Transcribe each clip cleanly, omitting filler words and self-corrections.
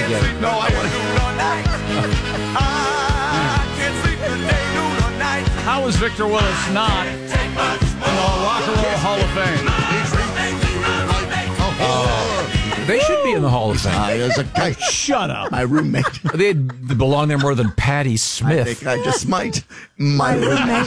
get it. No, I want to. How is Victor Willis not in the Rock and Roll Hall of Fame? They should be in the Hall of Fame. There's a guy. Shut up. My roommate. They belong there more than Patti I Smith. think I just might. My roommate.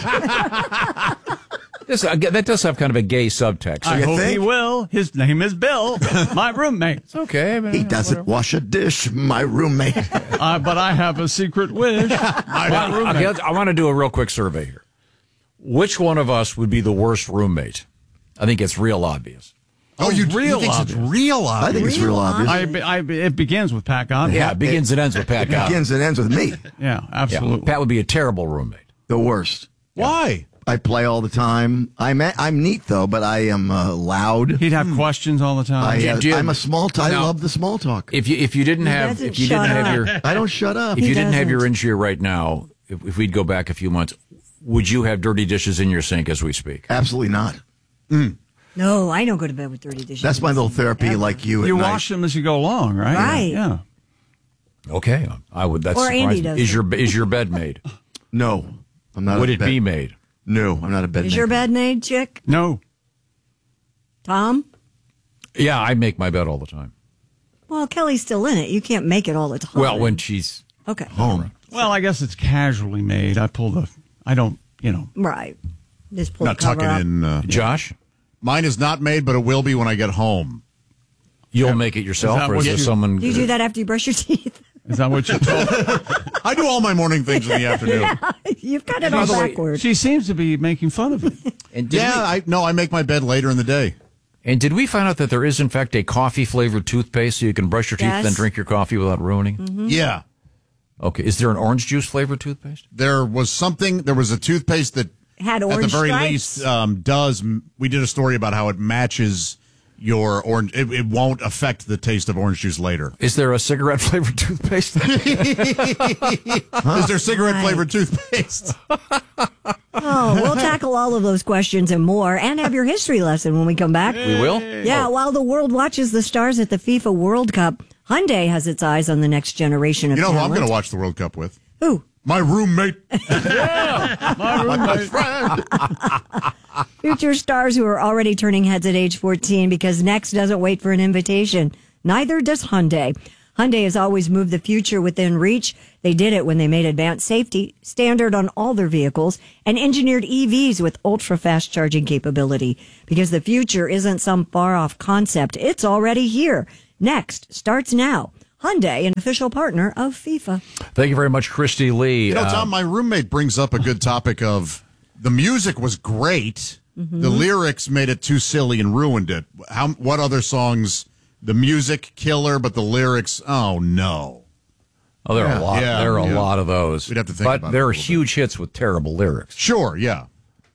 That does have kind of a gay subtext. I you hope think? he will. His name is Bill, my roommate. It's okay. I mean, He doesn't wash a dish. My roommate. But I have a secret wish. My roommate. Okay, I want to do a real quick survey here. Which one of us would be the worst roommate? I think it's real obvious. You real think it's obvious. real obvious? I think it's real obvious. It begins with Pat Godwin. Yeah, it begins and ends with Pat It Godwin. begins and ends with me. Yeah, Yeah, absolutely. Pat would be a terrible roommate. The worst. Why? I play all the time. I'm neat though, but I am loud. He'd have questions all the time. I'm a small talk. I No. love the small talk. If you didn't have your I don't shut up. if you didn't have your in-ear right now, if we'd go back a few months, would you have dirty dishes in your sink as we speak? Absolutely not. No, I don't go to bed with dirty dishes. That's my little therapy, like you. You at night. wash them as you go along, right? Right. Yeah. Okay, I would. That's Or Andy surprising. does Is your bed made? No, I'm not. Would a it bed- be made? No, I'm not a bed. Is your maker. bed made, chick? No. Tom? Yeah, I make my bed all the time. Well, Kelly's still in it. You can't make it all the time. Well, when she's Okay. home? Well, I guess it's casually made. I don't, Right. Just pull Not the cover tucking up. in. Josh, Mine is not made, but it will be when I get home. you'll make it yourself, that or is what there you- someone? Do you do that after you brush your teeth? Is that what you told? I do all my morning things in the afternoon. You've got it all backwards. She seems to be making fun of it. And did I make my bed later in the day. And did we find out that there is, in fact, a coffee-flavored toothpaste so you can brush your teeth and then Yes. drink your coffee without ruining? Mm-hmm. Yeah. Okay. Is there an orange juice flavored toothpaste? There was a toothpaste that Had at the orange very stripes. least we did a story about how it matches your orange. It won't affect the taste of orange juice later. Is there a cigarette-flavored toothpaste? Is there cigarette-flavored toothpaste? Oh, we'll tackle all of those questions and more and have your history lesson when we come back. We will? Yeah, while the world watches the stars at the FIFA World Cup, Hyundai has its eyes on the next generation of You know who I'm talent. going to watch the World Cup with? Who? My roommate. My roommate. Future stars who are already turning heads at age 14 because Next doesn't wait for an invitation. Neither does Hyundai. Hyundai has always moved the future within reach. They did it when they made advanced safety standard on all their vehicles and engineered EVs with ultra-fast charging capability. Because the future isn't some far-off concept. It's already here. Next starts now. Hyundai, an official partner of FIFA. Thank you very much, Christy Lee. You know, Tom, my roommate brings up a good topic of the music was great. The lyrics made it too silly and ruined it. What other songs? The music killer, but the lyrics, oh no. Oh, there are a lot. Yeah, there are a yeah. lot of those. We'd have to think but about it there a are little huge hits with terrible lyrics. Sure, yeah.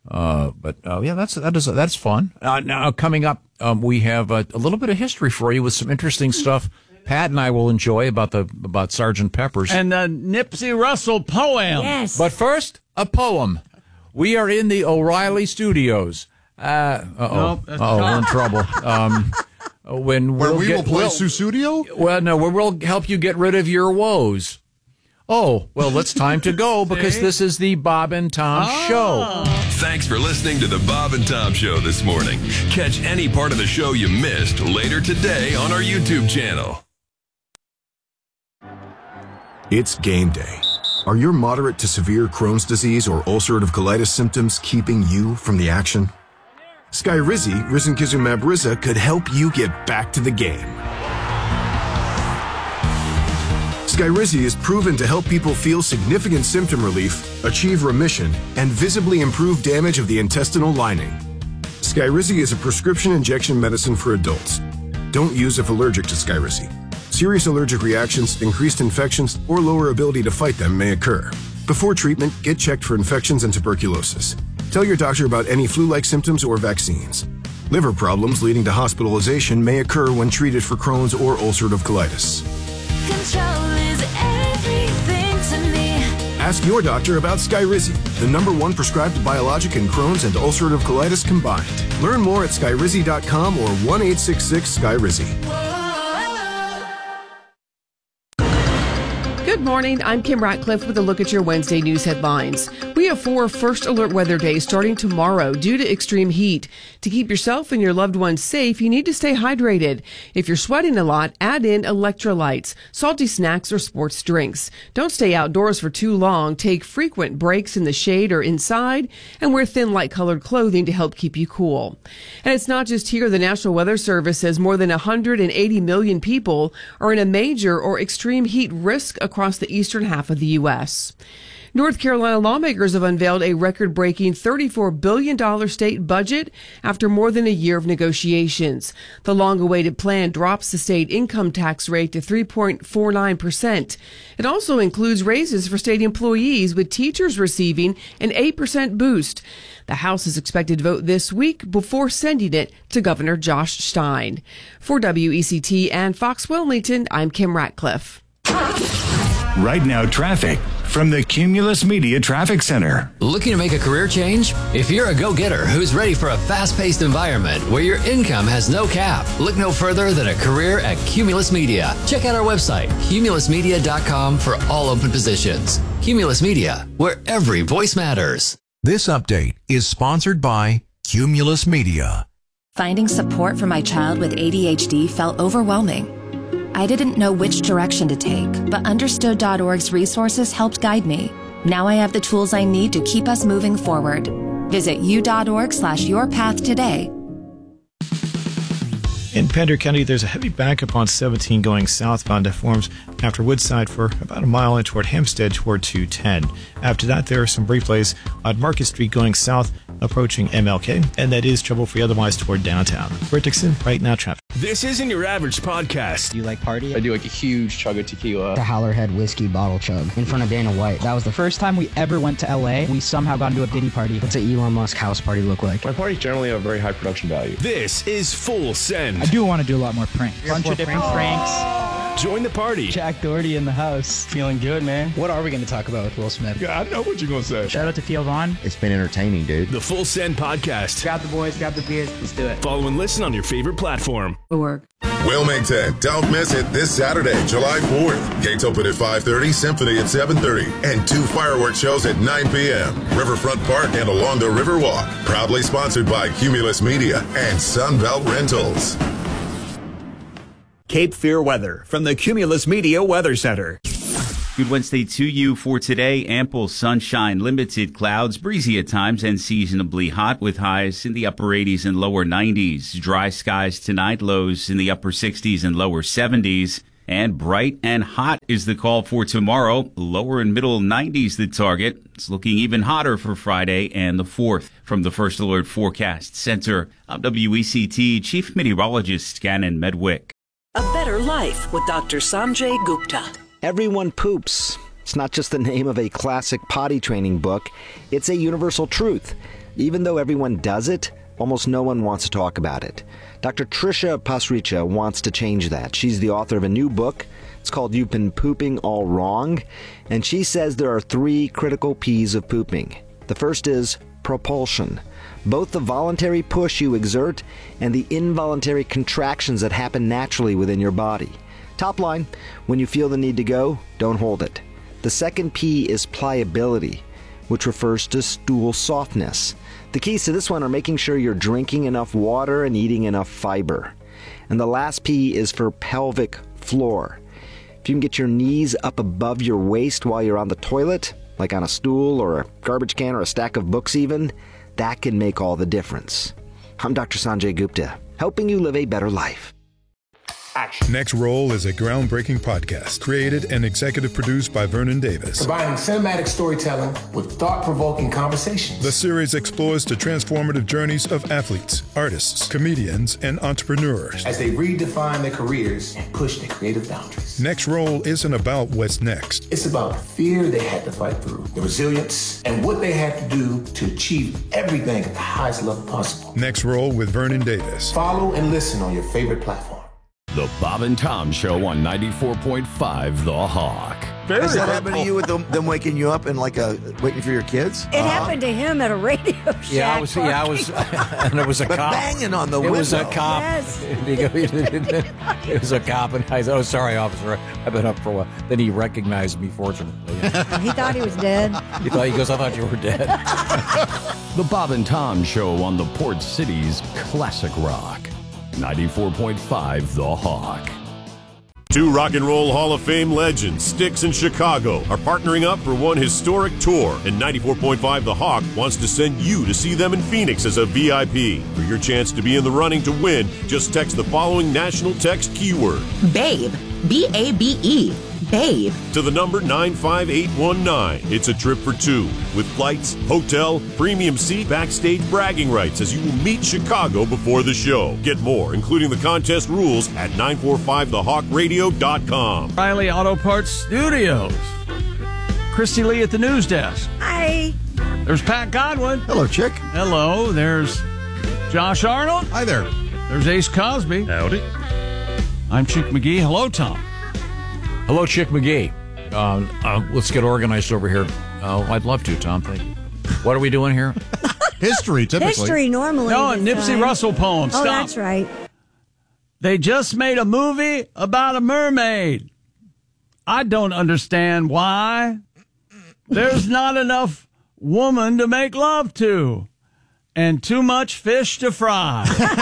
That's fun. Now coming up, we have a little bit of history for you with some interesting stuff. Pat and I will enjoy about Sergeant Pepper's. And the Nipsey Russell poem. Yes. But first, a poem. We are in the O'Reilly Studios. Nope, that's we're in trouble. Where we will play Susudio? Well, no, where we'll help you get rid of your woes. Oh, well, it's time to go because this is the Bob and Tom Show. Thanks for listening to the Bob and Tom Show this morning. Catch any part of the show you missed later today on our YouTube channel. It's game day. Are your moderate to severe Crohn's disease or ulcerative colitis symptoms keeping you from the action? Skyrizi, risankizumab Riza, could help you get back to the game. Skyrizi is proven to help people feel significant symptom relief, achieve remission, and visibly improve damage of the intestinal lining. Skyrizi is a prescription injection medicine for adults. Don't use if allergic to Skyrizi. Serious allergic reactions, increased infections, or lower ability to fight them may occur. Before treatment, get checked for infections and tuberculosis. Tell your doctor about any flu-like symptoms or vaccines. Liver problems leading to hospitalization may occur when treated for Crohn's or ulcerative colitis. Control is everything to me. Ask your doctor about Skyrizi, the #1 prescribed biologic in Crohn's and ulcerative colitis combined. Learn more at skyrizi.com or 1-866-SKYRIZI. Good morning. I'm Kim Ratcliffe with a look at your Wednesday news headlines. We have 4 first alert weather days starting tomorrow due to extreme heat. To keep yourself and your loved ones safe, you need to stay hydrated. If you're sweating a lot, add in electrolytes, salty snacks, or sports drinks. Don't stay outdoors for too long. Take frequent breaks in the shade or inside, and wear thin, light-colored clothing to help keep you cool. And it's not just here. The National Weather Service says more than 180 million people are in a major or extreme heat risk across the eastern half of the U.S. North Carolina lawmakers have unveiled a record-breaking $34 billion state budget after more than a year of negotiations. The long-awaited plan drops the state income tax rate to 3.49%. It also includes raises for state employees, with teachers receiving an 8% boost. The House is expected to vote this week before sending it to Governor Josh Stein. For WECT and Fox Wellington, I'm Kim Ratcliffe. Right now, traffic from the Cumulus Media Traffic Center. Looking to make a career change? If you're a go-getter who's ready for a fast-paced environment where your income has no cap, look no further than a career at Cumulus Media. Check out our website, cumulusmedia.com, for all open positions. Cumulus Media, where every voice matters. This update is sponsored by Cumulus Media. Finding support for my child with ADHD felt overwhelming. I didn't know which direction to take, but Understood.org's resources helped guide me. Now I have the tools I need to keep us moving forward. Visit u.org/yourpath today. In Pender County, there's a heavy backup on 17 going southbound that forms after Woodside for about a mile and toward Hempstead toward 210. After that, there are some brief delays on Market Street going south approaching MLK, and that is trouble-free otherwise toward downtown. Bert Dixon, Right Now Traffic. This isn't your average podcast. Do you like party? I do like a huge chug of tequila. The Howlerhead whiskey bottle chug in front of Dana White. That was the first time we ever went to LA. We somehow got into a Diddy party. What's an Elon Musk house party look like? My parties generally have very high production value. This is Full Send. I do want to do a lot more pranks. Bunch of different pranks. Join the party. Jack Doherty in the house. Feeling good, man. What are we going to talk about with Will Smith? Yeah, I know what you're going to say. Shout out to Theo Vaughn. It's been entertaining, dude. The Full Send Podcast. Grab the boys, grab the beers, let's do it. Follow and listen on your favorite platform. Wilmington, don't miss it this Saturday, July 4th. Gates open at 5:30, Symphony at 7:30, and 2 fireworks shows at 9 p.m. Riverfront Park and along the Riverwalk. Proudly sponsored by Cumulus Media and Sunbelt Rentals. Cape Fear weather from the Cumulus Media Weather Center. Good Wednesday to you. For today, ample sunshine, limited clouds, breezy at times, and seasonably hot with highs in the upper 80s and lower 90s. Dry skies tonight, lows in the upper 60s and lower 70s. And bright and hot is the call for tomorrow. Lower and middle 90s the target. It's looking even hotter for Friday and the 4th. From the First Alert Forecast Center, I'm WECT Chief Meteorologist Gannon Medwick. A Better Life with Dr. Sanjay Gupta. Everyone poops. It's not just the name of a classic potty training book. It's a universal truth. Even though everyone does it, almost no one wants to talk about it. Dr. Trisha Pasricha wants to change that. She's the author of a new book. It's called You've Been Pooping All Wrong. And she says there are 3 critical P's of pooping. The first is propulsion. Both the voluntary push you exert and the involuntary contractions that happen naturally within your body. Top line, when you feel the need to go, don't hold it. The second P is pliability, which refers to stool softness. The keys to this one are making sure you're drinking enough water and eating enough fiber. And the last P is for pelvic floor. If you can get your knees up above your waist while you're on the toilet, like on a stool or a garbage can or a stack of books even, that can make all the difference. I'm Dr. Sanjay Gupta, helping you live a better life. Next Roll is a groundbreaking podcast created and executive produced by Vernon Davis. Combining cinematic storytelling with thought-provoking conversations. The series explores the transformative journeys of athletes, artists, comedians, and entrepreneurs as they redefine their careers and push their creative boundaries. Next Roll isn't about what's next. It's about the fear they had to fight through, the resilience, and what they had to do to achieve everything at the highest level possible. Next Roll with Vernon Davis. Follow and listen on your favorite platform. The Bob and Tom Show on 94.5 The Hawk. Very Has that happened to hurtful. you with them waking you up and waiting for your kids? It happened to him at a radio shack. Yeah, I was, and it was a But cop. banging on the It was a window. cop. Yes. It was a cop, and I said, "Oh, sorry, officer, I've been up for a while." Then he recognized me, fortunately. He thought he was dead. He goes, "I thought you were dead." The Bob and Tom Show on the Port City's Classic Rock. 94.5 The Hawk. Two Rock and Roll Hall of Fame legends, Styx and Chicago, are partnering up for one historic tour, and 94.5 The Hawk wants to send you to see them in Phoenix as a VIP. For your chance to be in the running to win, just text the following national text keyword, BABE, B-A-B-E, BABE. to the number 95819. It's a trip for two, with flights, hotel, premium seat, backstage bragging rights as you will meet Chicago before the show. Get more, including the contest rules, at 945thehawkradio.com. Riley Auto Parts Studios. Christy Lee at the news desk. Hi. There's Pat Godwin. Hello, Chick. Hello. There's Josh Arnold. Hi there. There's Ace Cosby. Howdy. I'm Chick McGee. Hello, Tom. Hello, Chick McGee. Let's get organized over here. I'd love to, Tom. Thank you. What are we doing here? History, typically. History normally. No, a this Nipsey time. Russell poem. Oh, Stop. that's right. They just made a movie about a mermaid. I don't understand why. There's not enough woman to make love to, and too much fish to fry.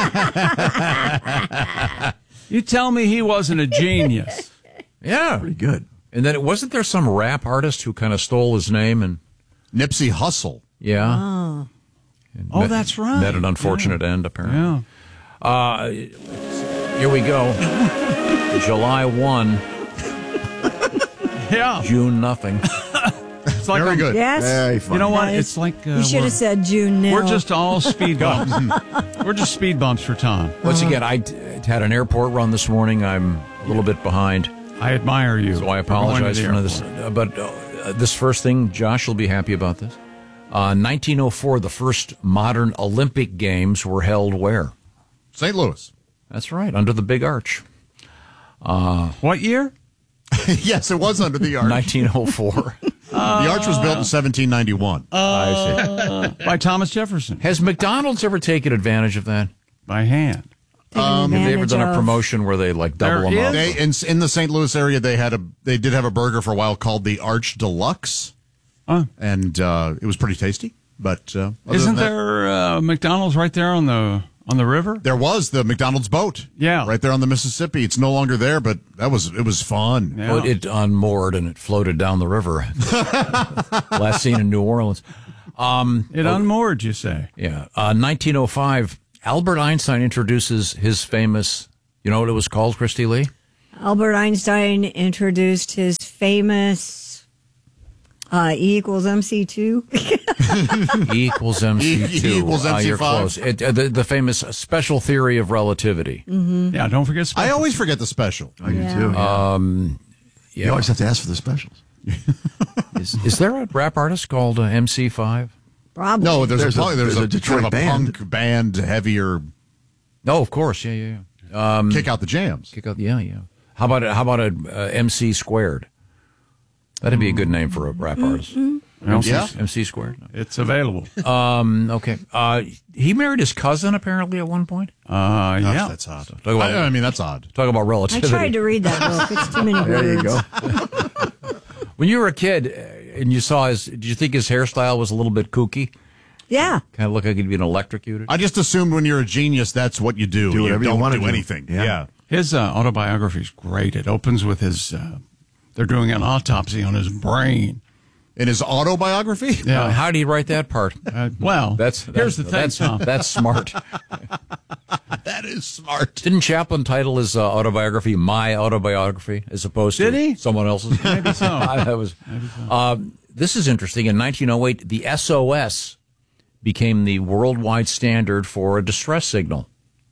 You tell me he wasn't a genius. Yeah. Pretty good. And then wasn't there some rap artist who kind of stole his name and Nipsey Hussle. yeah. Oh. Oh, that's right. Met an unfortunate end, apparently. Yeah. Here we go. July 1, Yeah. June nothing. It's like Very good. Yes. Very fun. You know what? Nice. It's like You should we're- have said June nil. We're just all speed bumps. We're just speed bumps for Tom. Once again, I had an airport run this morning. I'm a little bit behind. I admire you. So I apologize for this. But this first thing, Josh will be happy about this. 1904, the first modern Olympic Games were held where? St. Louis. That's right, under the Big Arch. What year? Yes, it was under the arch. 1904. The arch was built in 1791. I see. By Thomas Jefferson. Has McDonald's ever taken advantage of that? By hand. Have they ever done a Advantage of- promotion where they like double There them up? They in the St. Louis area, they did have a burger for a while called the Arch Deluxe, and it was pretty tasty. But other Isn't than that, there McDonald's right there on the river? there was the McDonald's boat, Yeah. right there on the Mississippi. It's no longer there, but it was fun. Yeah. Well, it unmoored and it floated down the river. Last seen in New Orleans. It unmoored, you say? Yeah. 1905, Albert Einstein introduces his famous, you know what it was called, Christy Lee? Albert Einstein introduced his famous E equals MC2. E equals MC2. E equals You're MC5. close. The famous special theory of relativity. Mm-hmm. Yeah, don't forget special. I always forget the special. I do too. Yeah. You always have to ask for the specials. Is there a rap artist called MC5? Probably. No, there's There's a a Detroit kind of a band. punk band, heavier. No, of course. Yeah. Kick out the jams. Kick out. Yeah. How about a MC squared? That'd be a good name for a rap artist. MC squared. No. It's available. Okay. He married his cousin apparently at one point. Gosh, Yeah. that's odd. Talk about, I mean, that's odd. talk about I relativity. tried to read that book. It's too many words. There you go. When you were a kid and you saw did you think his hairstyle was a little bit kooky? Yeah. Kind of looked like he'd been electrocuted. I just assumed when you're a genius, that's what you do. Do whatever you don't wanna do do. anything. Yeah. Yeah. His autobiography is great. It opens with his, they're doing an autopsy on his brain. In his autobiography? Yeah. How did he write that part? Here's the thing, Tom. That's smart. That is smart. Didn't Chaplin title his autobiography "My Autobiography" as opposed Did to he? someone else's? Maybe so. That was. This is interesting. In 1908, the SOS became the worldwide standard for a distress signal.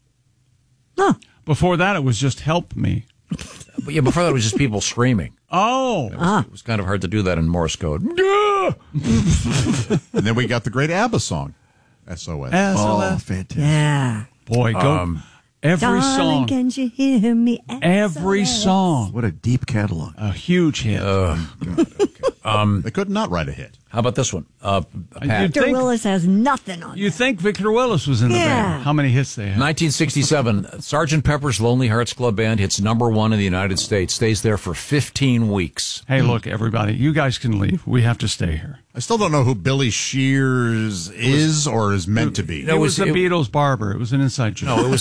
Before that, it was just help me. But yeah, before that, it was just people screaming. Oh. It was kind of hard to do that in Morse code. And then we got the great ABBA song, SOS. SOS. Oh, fantastic. Yeah. Boy, go. Every Darling, song. can you hear me? Every song. What a deep catalog. A huge hit. They could not write a hit. How about this one? Pat. Victor Willis has nothing on You think Victor Willis was in the Yeah. band? How many hits they had? 1967, Sgt. Pepper's Lonely Hearts Club Band hits #1 in the United States. Stays there for 15 weeks. Hey, look, everybody, you guys can leave. We have to stay here. I still don't know who Billy Shears is or is meant to be. It was the Beatles' barber. It was an inside joke. No,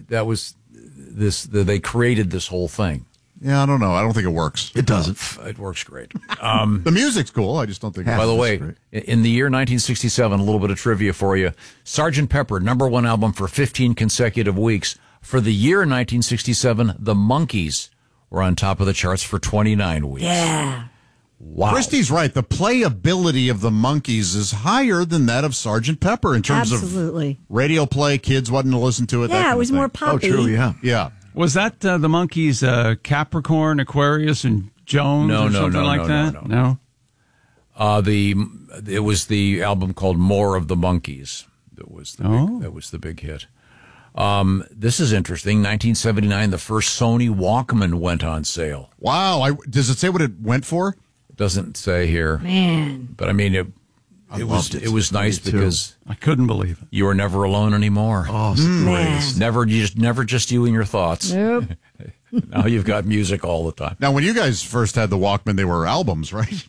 they created this whole thing. Yeah, I don't know. I don't think it works. It doesn't. It works great. The music's cool. I just don't think. By the way, in the year 1967, a little bit of trivia for you. Sgt. Pepper, #1 album for 15 consecutive weeks. For the year 1967, the Monkees were on top of the charts for 29 weeks. Yeah. Wow. Christy's right. The playability of the Monkees is higher than that of Sgt. Pepper in terms Absolutely. of radio play. Kids wanting to listen to it. that Yeah, kind it of was thing. more poppy. Oh, true, yeah. Yeah. Was that the Monkees, Capricorn, Aquarius, and Jones or something like that? No. It was the album called More of the Monkees. That was the big hit. This is interesting. 1979, the first Sony Walkman went on sale. Wow. Does it say what it went for? It doesn't say here. Man. But I mean, it was nice because I couldn't believe it. You were never alone anymore. Oh, Man. Never just you and your thoughts. Nope. Now you've got music all the time. Now, when you guys first had the Walkman, they were albums, right?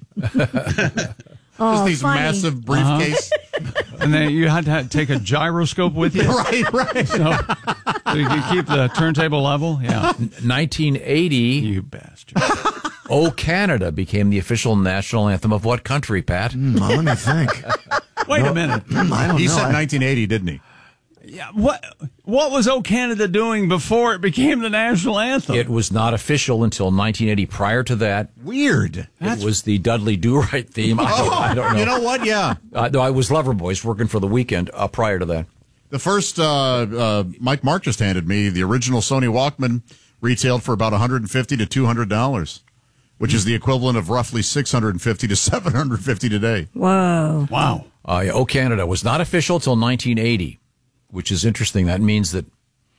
Oh, Just these funny. massive briefcase. And then you had to take a gyroscope with you? Right. So you could keep the turntable level? Yeah. 1980. You bastard. "O Canada" became the official national anthem of what country, Pat? Let me think. Wait a minute. I don't He know. said 1980, didn't he? Yeah, what was "O Canada" doing before it became the national anthem? It was not official until 1980. Prior to that, Weird. it was the Dudley Do-Right theme. I don't know. You know what? Yeah. No, I was Loverboys working for the Weekend prior to that. The first Mike Mark just handed me, the original Sony Walkman retailed for about $150 to $200, which is the equivalent of roughly $650 to $750 today. Whoa. Wow. "O Canada" was not official until 1980, which is interesting. That means that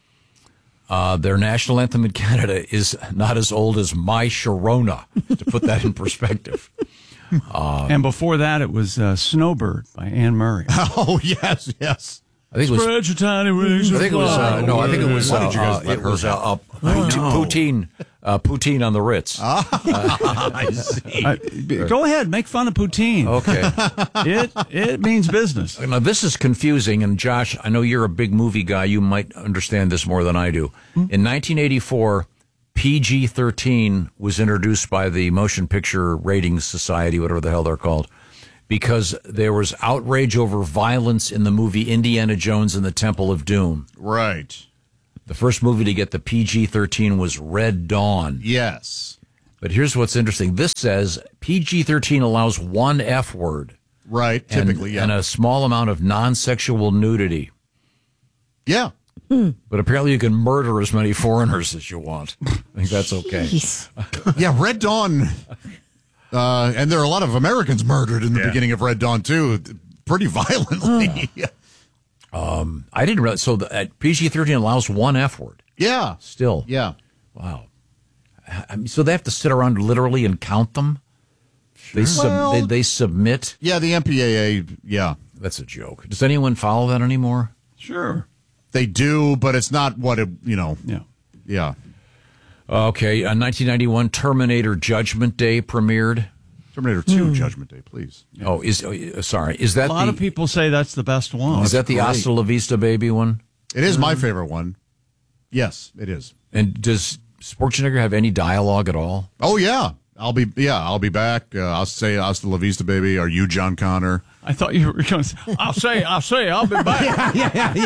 their national anthem in Canada is not as old as "My Sharona," to put that in perspective. And before that, it was "Snowbird" by Anne Murray. Oh, yes. I think it was. Spread your tiny wings. I think it was. No, I think it was. Why did you guys let it her was have poutine. Poutine on the Ritz. I see. Go ahead, make fun of poutine. Okay. It means business. Now, this is confusing, and Josh, I know you're a big movie guy. You might understand this more than I do. In 1984, PG-13 was introduced by the Motion Picture Ratings Society, whatever the hell they're called, because there was outrage over violence in the movie Indiana Jones and the Temple of Doom. Right. The first movie to get the PG-13 was Red Dawn. Yes. But here's what's interesting. This says PG-13 allows one F word. Right, typically, and a small amount of non-sexual nudity. Yeah. But apparently you can murder as many foreigners as you want. I think that's okay. Yeah, Red Dawn. And there are a lot of Americans murdered in the beginning of Red Dawn, too. Pretty violently. I didn't realize. So PG-13 allows one F word. Yeah. Still. Yeah. Wow. I mean, so they have to sit around literally and count them? Sure. They submit? Yeah, the MPAA, yeah. That's a joke. Does anyone follow that anymore? Sure. They do, but it's not what it, Yeah. Yeah. Okay, 1991, Terminator Judgment Day premiered. Terminator 2 Judgment Day, please. Oh, sorry. Is that a lot of people say that's the best one. Is that the Hasta La Vista Baby one? It is my favorite one. Yes, it is. And does Schwarzenegger have any dialogue at all? Oh, yeah. I'll be back. I'll say Hasta La Vista, baby. Are you John Connor? I thought you were going to say, I'll say, I'll be back.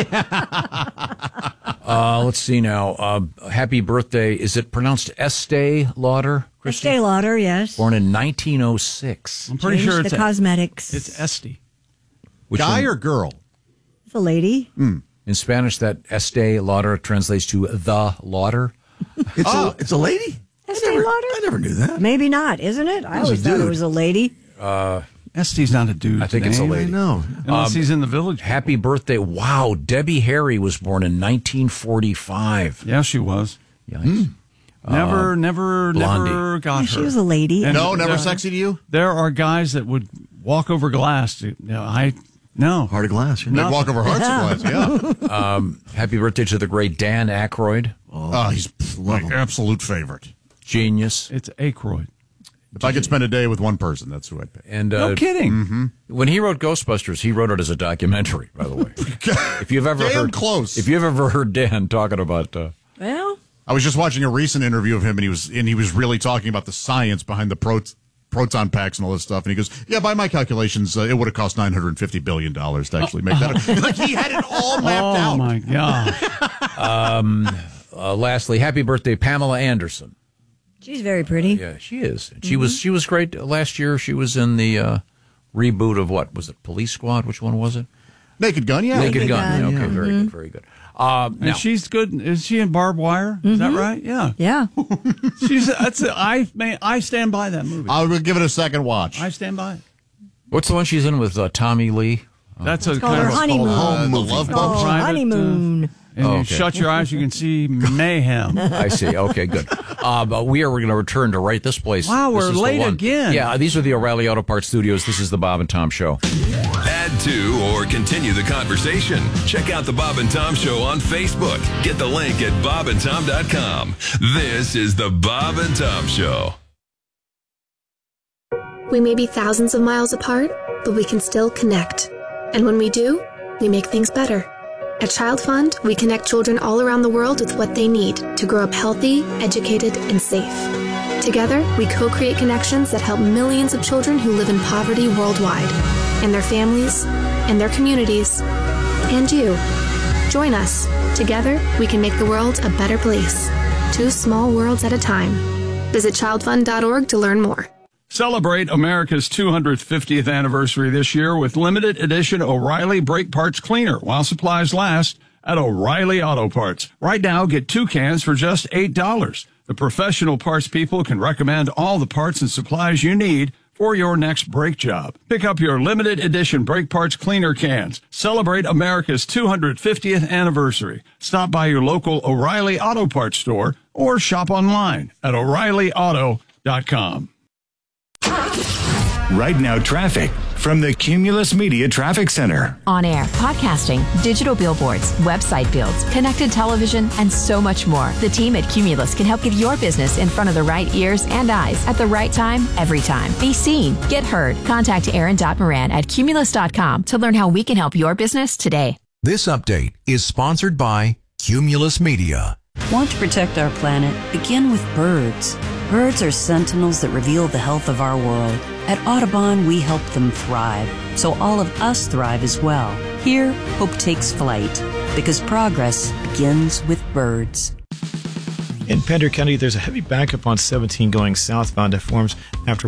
Let's see now. Happy birthday. Is it pronounced Estee Lauder? Estee Lauder, yes. Born in 1906. I'm pretty sure it's the cosmetics. It's Estee. Guy or girl? It's a lady. In Spanish, that Estee Lauder translates to the Lauder. It's a lady? Estee Lauder? I never knew that. Maybe not, isn't it? I always thought it was a lady. Este's not a dude. I think it's a name. lady. No. Unless he's in the Village. Happy birthday. Wow. Debbie Harry was born in 1945. Yeah, she was. Yikes. Never got her. She was a lady. And No, never sexy to you? There are guys that would walk over glass. No. Heart of glass. They'd walk over hearts of glass, yeah. Happy birthday to the great Dan Aykroyd. Oh, he's my absolute favorite. Genius. It's Aykroyd. If I could spend a day with one person, that's who I'd pick. And No kidding. when he wrote Ghostbusters, he wrote it as a documentary, by the way. If you've ever heard Dan talking about Well, I was just watching a recent interview of him, and he was really talking about the science behind the proton packs and all this stuff. And he goes, "Yeah, by my calculations, it would have cost $950 billion to actually make that." Like he had it all mapped out. Oh my God! lastly, happy birthday, Pamela Anderson. she's very pretty. Yeah, she is. She was great last year. She was in the reboot of what was it? Police Squad. Which one was it? Naked Gun. Yeah, Naked Gun. Yeah, okay, very good, very good. And Now, she's good. Is she in Barbed Wire? Is that right? Yeah. Yeah. I stand by that movie. I will give it a second watch. I stand by it. what's the one she's in with Tommy Lee? That's It's called her honeymoon. Home movie. Love Oh, Boat. honeymoon. And you Okay. shut your eyes, you can see mayhem. I see. Okay, good. But we are going to return to right this place. Wow, This we're is the late one. again. Yeah, these are the O'Reilly Auto Parts Studios. This is the Bob and Tom Show. Add to or continue the conversation. Check out the Bob and Tom Show on Facebook. Get the link at bobandtom.com. This is the Bob and Tom Show. We may be thousands of miles apart, but we can still connect. And when we do, we make things better. At Child Fund, we connect children all around the world with what they need to grow up healthy, educated, and safe. Together, we co-create connections that help millions of children who live in poverty worldwide, and their families, and their communities, and you. Join us. Together, we can make the world a better place. 2 small worlds at a time. Visit childfund.org to learn more. Celebrate America's 250th anniversary this year with limited edition O'Reilly Brake Parts Cleaner while supplies last at O'Reilly Auto Parts. Right now, get 2 cans for just $8. The professional parts people can recommend all the parts and supplies you need for your next brake job. Pick up your limited edition Brake Parts Cleaner cans. Celebrate America's 250th anniversary. Stop by your local O'Reilly Auto Parts store or shop online at O'ReillyAuto.com. Right now, traffic from the Cumulus Media Traffic Center. On air, podcasting, digital billboards, website builds, connected television, and so much more. The team at Cumulus can help get your business in front of the right ears and eyes at the right time, every time. Be seen, get heard. Contact Aaron.Moran at Cumulus.com to learn how we can help your business today. This update is sponsored by Cumulus Media. Want to protect our planet? Begin with birds. Birds are sentinels that reveal the health of our world. At Audubon, we help them thrive, so all of us thrive as well. Here, hope takes flight, because progress begins with birds. In Pender County, there's a heavy backup on 17 going southbound that forms after